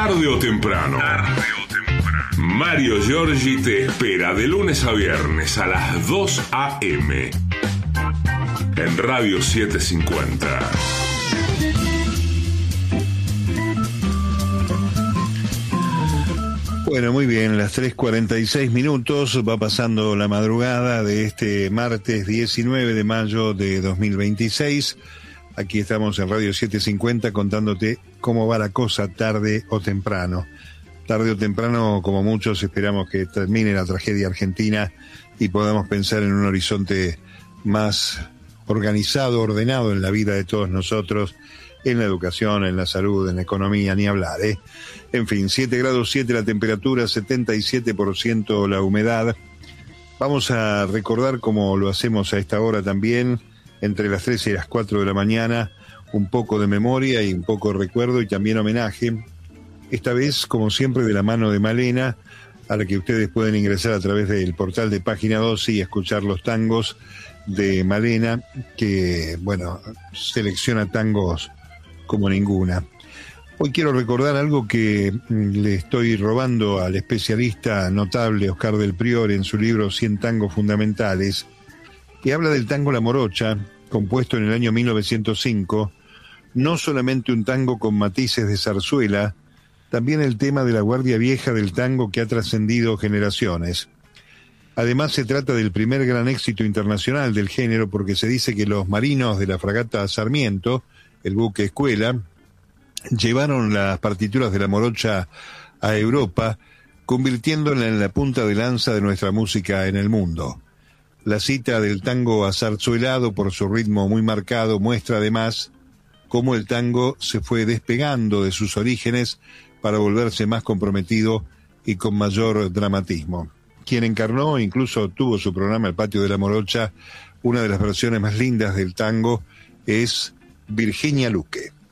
Tarde o temprano. Mario Giorgi te espera de lunes a viernes a las 2 a.m. en Radio 750. Bueno, muy bien, las 3:46 minutos, va pasando la madrugada de este martes 19 de mayo de 2026. Aquí estamos en Radio 750 contándote cómo va la cosa tarde o temprano. Tarde o temprano, como muchos, esperamos que termine la tragedia argentina y podamos pensar en un horizonte más organizado, ordenado en la vida de todos nosotros, en la educación, en la salud, en la economía, ni hablar, ¿eh? En fin, 7 grados 7 la temperatura, 77% la humedad. Vamos a recordar, como lo hacemos a esta hora también, entre las 3 y las 4 de la mañana, un poco de memoria y un poco de recuerdo y también homenaje. Esta vez, como siempre, de la mano de Malena, a la que ustedes pueden ingresar a través del portal de Página 12 y escuchar los tangos de Malena, que, bueno, selecciona tangos como ninguna. Hoy quiero recordar algo que le estoy robando al especialista notable Oscar del Priore en su libro 100 tangos fundamentales, que habla del tango La Morocha, compuesto en el año 1905, no solamente un tango con matices de zarzuela, también el tema de la guardia vieja del tango que ha trascendido generaciones. Además, se trata del primer gran éxito internacional del género, porque se dice que los marinos de la fragata Sarmiento, el buque escuela, llevaron las partituras de La Morocha a Europa, convirtiéndola en la punta de lanza de nuestra música en el mundo. La cita del tango azarzuelado por su ritmo muy marcado muestra además cómo el tango se fue despegando de sus orígenes para volverse más comprometido y con mayor dramatismo. Quien encarnó, incluso tuvo su programa El Patio de la Morocha, una de las versiones más lindas del tango, es Virginia Luque.